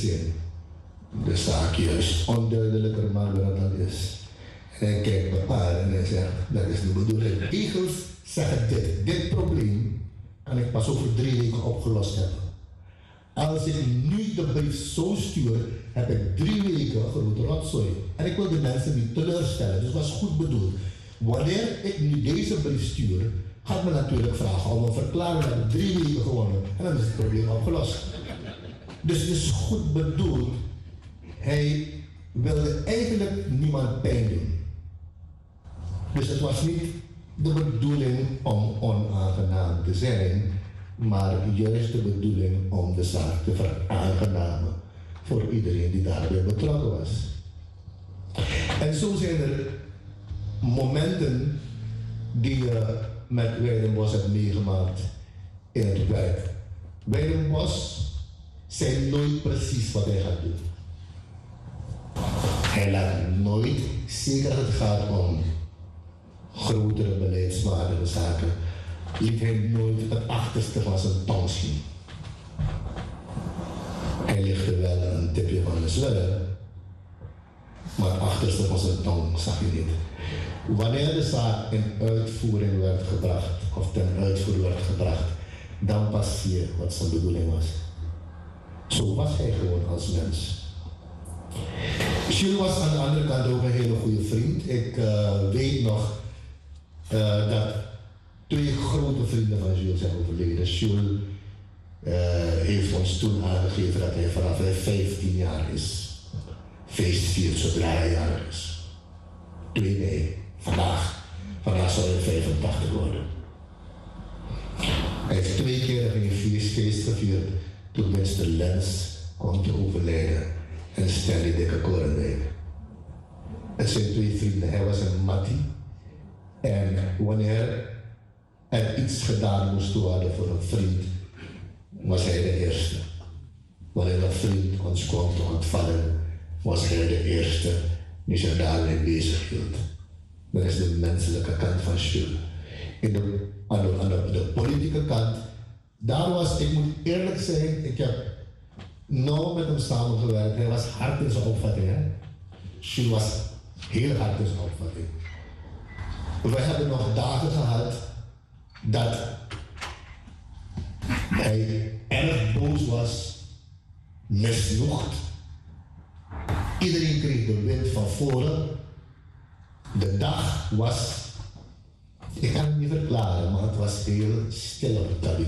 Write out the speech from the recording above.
zin de zaak juist onduidelijker maakt dan dat is. En hij kijkt bepaald en hij zegt, dat is de bedoeling. De regels zeggen dit probleem kan ik pas over 3 weken opgelost hebben. Als ik nu de brief zo stuur, heb ik 3 weken grote rotzooi. En ik wil de mensen niet teleurstellen, dus dat was goed bedoeld. Wanneer ik nu deze brief stuur, gaat me natuurlijk vragen om een verklaring dat ik 3 weken gewonnen en dan is het probleem opgelost. Dus het is goed bedoeld. Hij wilde eigenlijk niemand pijn doen. Dus het was niet de bedoeling om onaangenaam te zijn, maar juist de bedoeling om de zaak te veraangenamen voor iedereen die daarbij betrokken was. En zo zijn er momenten die je met Weidenbos hebt meegemaakt in het werk. Weidenbos zei nooit precies wat hij gaat doen. Hij laat nooit, zeker als het gaat om grotere beleidsmatige zaken, liet hij nooit het achterste van zijn tong zien. Hij lichtte wel een tipje van de sluier, maar het achterste van zijn tong zag je niet. Wanneer de zaak in uitvoering werd gebracht, of ten uitvoer werd gebracht, dan pas zie je wat zijn bedoeling was. Zo was hij gewoon als mens. Jules was aan de andere kant ook een hele goede vriend. Ik weet nog dat 2 grote vrienden van Jules zijn overleden. Jules heeft ons toen aangegeven dat hij vanaf hij 15 jaar is. Feest viert zodra hij jarig is. 2 mei, vandaag. Vandaag zal hij 85 worden. Hij heeft 2 keer een feest gevierd toen Mr. Lens kwam te overlijden en Stanley Dikke Korendijk. Het zijn 2 vrienden. Hij was een mattie. En wanneer er iets gedaan moest worden voor een vriend, was hij de eerste. Wanneer een vriend ons kwam te ontvallen, was hij de eerste die zich daarmee bezig hield. Dat is de menselijke kant van Jules. Aan de politieke kant, daar was, ik moet eerlijk zijn, ik heb nauw met hem samengewerkt. Hij was hard in zijn opvatting. Hè? Jules was heel hard in zijn opvatting. We hebben nog dagen gehad dat hij erg boos was, misnoegd. Iedereen kreeg de wind van voren. De dag was, ik kan het niet verklaren, maar het was heel stil op het kabinet.